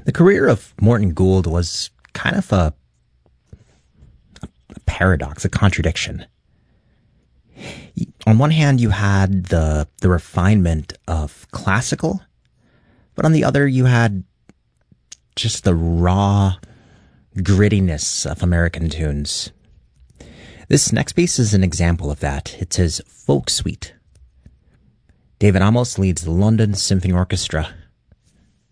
The career of Morton Gould was kind of a paradox, a contradiction. On one hand, you had the refinement of classical, but on the other, you had just the raw grittiness of American tunes. This next piece is an example of that. It's his folk suite. David Amos leads the London Symphony Orchestra